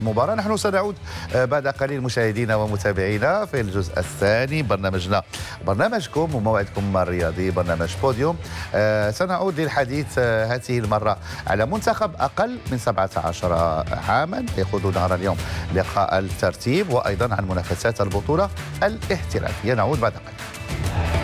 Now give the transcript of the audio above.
مباراة. نحن سنعود بعد قليل مشاهدينا ومتابعينا في الجزء الثاني برنامجنا، برنامجكم وموعدكم الرياضي، برنامج بوديوم. سنعود للحديث هذه المرة على منتخب أقل من 17 عاما يخوض نهار اليوم لقاء الترتيب، وأيضا عن منافسات البطولة الاحترافية. نعود بعد قليل.